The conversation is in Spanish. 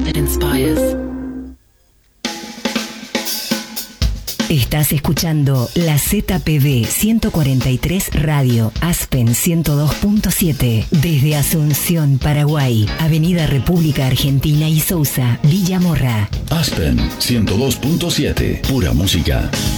that inspires. Estás escuchando la ZPB 143 Radio, Aspen 102.7, desde Asunción, Paraguay, Avenida República Argentina y Sousa, Villa Morra. Aspen 102.7, pura música.